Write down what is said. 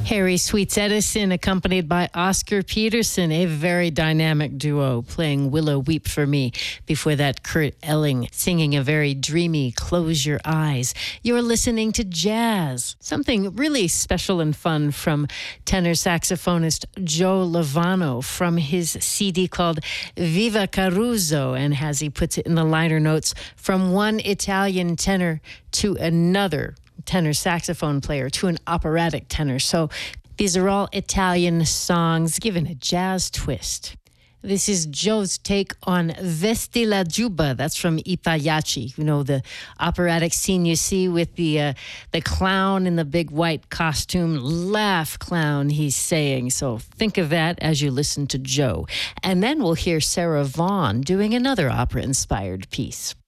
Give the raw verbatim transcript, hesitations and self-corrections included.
Harry Sweets Edison, accompanied by Oscar Peterson, a very dynamic duo playing Willow Weep for Me. Before that, Kurt Elling singing a very dreamy Close Your Eyes. You're listening to jazz, something really special and fun from tenor saxophonist Joe Lovano from his C D called Viva Caruso, and as he puts it in the liner notes, from one Italian tenor to another tenor saxophone player to an operatic tenor. So these are all Italian songs given a jazz twist. This is Joe's take on Vesti la Giubba. That's from I Pagliacci. You know, the operatic scene you see with the uh, the clown in the big white costume. Laugh, clown, he's saying. So think of that as you listen to Joe. And then we'll hear Sarah Vaughan doing another opera-inspired piece.